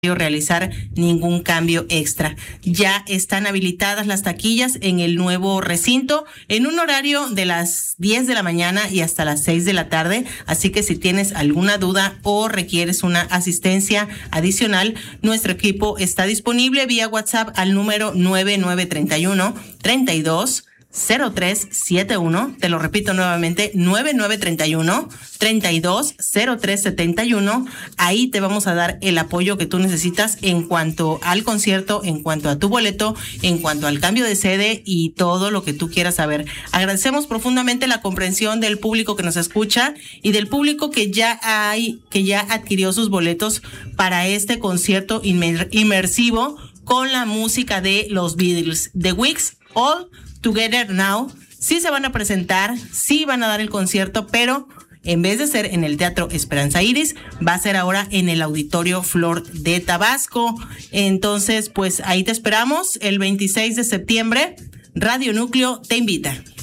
realizar ningún cambio extra. Ya están habilitadas las taquillas en el nuevo recinto en un horario de las 10 de la mañana y hasta las 6 de la tarde, así que si tienes alguna duda o requieres una asistencia adicional, nuestro equipo está disponible vía WhatsApp al número 9931 32 0371, te lo repito nuevamente, 9931 32 0371. Ahí te vamos a dar el apoyo que tú necesitas en cuanto al concierto, en cuanto a tu boleto, en cuanto al cambio de sede y todo lo que tú quieras saber. Agradecemos profundamente la comprensión del público que nos escucha y del público que ya adquirió sus boletos para este concierto inmersivo con la música de los Beatles, The Weeks, All Together Now. Sí se van a presentar, sí van a dar el concierto, pero en vez de ser en el Teatro Esperanza Iris, va a ser ahora en el Auditorio Flor de Tabasco. Entonces, pues ahí te esperamos el 26 de septiembre. Radio Núcleo te invita.